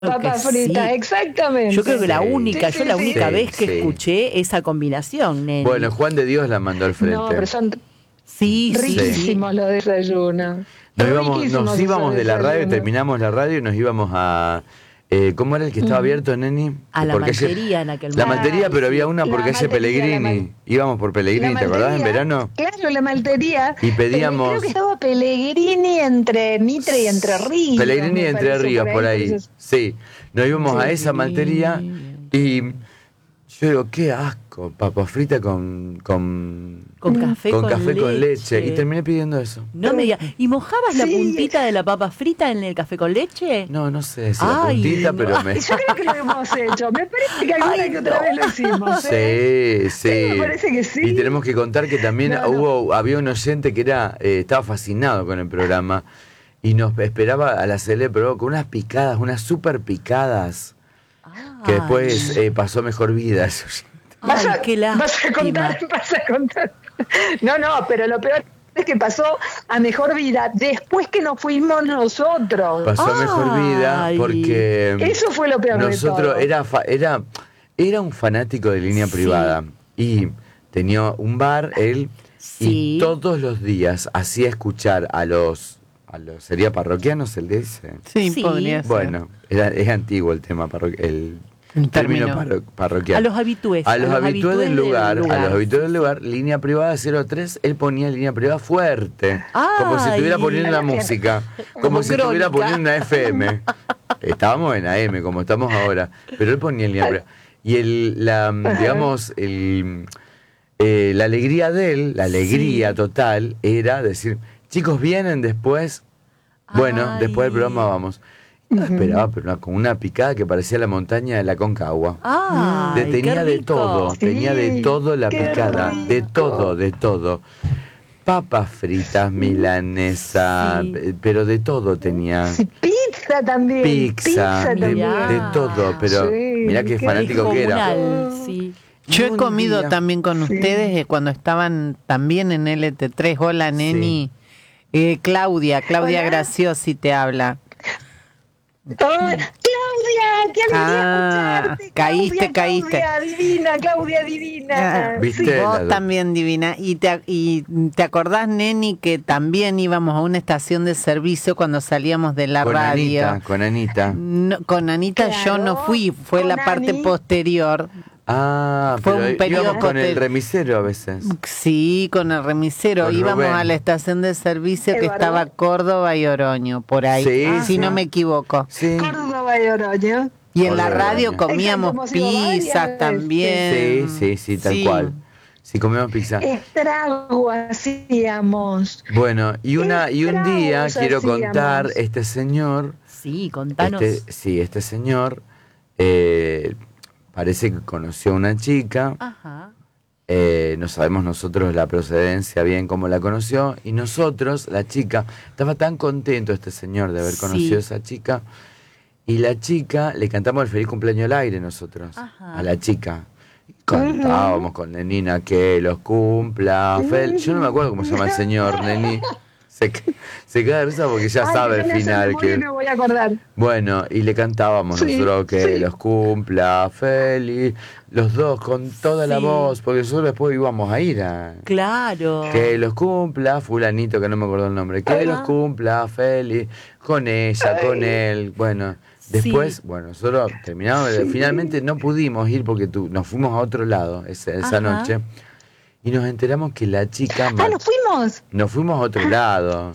Papas fritas, sí. exactamente. Yo creo que la única vez que Sí. escuché esa combinación, Neni. Bueno, Juan de Dios la mandó al frente. No, pero son Sí, riquísimos los desayunos. Nos íbamos de la radio, desayunos. terminamos la radio y nos íbamos a... ¿cómo era el que estaba abierto, Neni? A la Por calle- maltería en aquel La momento. maltería, pero había una por La calle maltería, Pellegrini. Íbamos por Pellegrini, ¿te acordás? En verano. Claro, la maltería. Y pedíamos- Creo que estaba Pellegrini entre Mitre y Entre Ríos. Pellegrini me Entre parece, Ríos, por ahí. entonces- Sí, nos íbamos a Sí. esa maltería y yo digo, qué asco, papa frita con Café con leche. Y terminé pidiendo eso. No me digas. ¿Y mojabas la Sí. puntita de la papa frita en el café con leche? No sé si la Ay, puntita, no. pero me... Yo creo que lo hemos hecho. Me parece que alguna Ay, que otra no. vez lo hicimos. Sí. Me parece que sí. Y tenemos que contar que también No. había un oyente que estaba fascinado con el programa y nos esperaba a la salida del programa con unas picadas, unas super picadas, que después pasó mejor vida. Qué lástima. Vas a contar. No, pero lo peor es que pasó a mejor vida después que nos fuimos nosotros. Pasó a mejor vida Ay. porque Eso fue lo peor de nosotros todo. era un fanático de Línea Privada y tenía un bar él Sí. y todos los días hacía escuchar a los sería parroquianos el dice. Sí, Sí. podría ser. Bueno, es antiguo el tema el Un término término. parroquial. A los habitués. A los habitués del lugar, línea privada 03, él ponía línea privada fuerte, como si estuviera Ay. poniendo la música, como si estuviera crónica. poniendo una FM. Estábamos en AM, como estamos ahora, pero él ponía línea privada. Y la alegría de él, la alegría total, era decir, chicos, vienen después, bueno, Ay. después del programa vamos. No esperaba, pero con una picada que parecía la montaña de la Concagua. Ay, Tenía qué de rico. todo, tenía de todo la qué picada, rico. de todo. Papas fritas, milanesa, Sí. pero de todo tenía. Sí, pizza también. Pizza, también. de todo, pero Sí, mirá qué qué fanático que era. Descomunal, sí. Yo he Un comido día- también con ustedes cuando estaban también en LT3. Hola, Neni. Claudia Hola. Graciosi te habla. Oh, Claudia, qué alegría escucharte. caíste. Claudia divina. ¿Viste? Sí. Vos también, divina. Y te acordás, Neni, que también íbamos a una estación de servicio cuando salíamos de la radio. Con Anita. No, con Anita yo no Claro, fui, fue con la parte Ani. posterior. Fue un periodo íbamos con el posterior. remisero a veces. Sí, con el remisero. Con Íbamos Rubén. a la estación de servicio que Eduardo. estaba Córdoba y Oroño, por ahí, Sí, si sí. no me equivoco. Sí. Córdoba y Oroño. Y en la Córdoba y radio Oroño. comíamos Exacto, hemos ido varias pizzas veces. también. Sí, tal cual. Sí, comemos pizza. Estrago hacíamos. Bueno, y un día Estragos quiero contar, hacíamos. este señor, Sí, contanos. este señor parece que conoció a una chica, Ajá. no sabemos nosotros la procedencia bien cómo la conoció, y nosotros, la chica, estaba tan contento este señor de haber conocido a esa chica, y la chica, le cantamos el feliz cumpleaños al aire nosotros, Ajá. a la chica. Cantábamos con Nenina que los cumpla. Yo no me acuerdo cómo se llama el señor, Neni. Se queda de risa porque ya Ay, sabe que el yo me final. hace memoria y me voy a acordar. Bueno, y le cantábamos Sí, nosotros que sí. los cumpla feliz, los dos con toda la Sí. voz, porque nosotros después íbamos a ir a... Claro. Que los cumpla fulanito, que no me acuerdo el nombre, que los cumpla feliz, con ella, con él, bueno... Después, Sí. bueno, nosotros terminamos, finalmente no pudimos ir porque nos fuimos a otro lado esa Ajá. noche y nos enteramos que la chica... Nos fuimos. Nos fuimos a otro lado,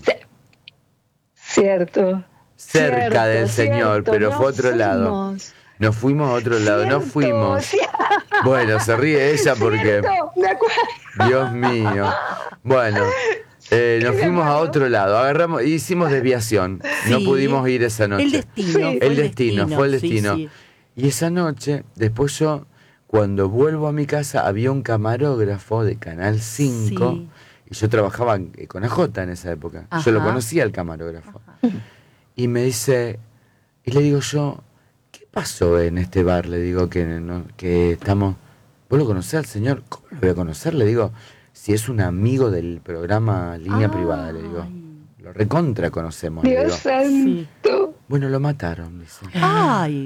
Cierto. cerca Cierto, del señor, cierto, pero nos fue a otro lado. fuimos. Nos fuimos a otro lado, no Cierto, fuimos. cierto, Bueno, se ríe ella porque... cierto, me acuerdo. Dios mío. Bueno, nos fuimos a otro lado, hicimos desviación, no Sí. pudimos ir esa noche. El destino. Sí. Fue El destino, fue el sí, destino. sí. Y esa noche, después yo, cuando vuelvo a mi casa, había un camarógrafo de Canal 5, Sí. y yo trabajaba con AJ en esa época. Yo lo Ajá. conocía al camarógrafo. Y me dice, y le digo yo, ¿qué pasó en este bar? Le digo que estamos... ¿Vos lo conocés al señor? ¿Cómo lo voy a conocer? Le digo, si es un amigo del programa Línea Privada, le digo. Lo recontra conocemos, le digo. Dios santo. Bueno, lo mataron, dice. Ay,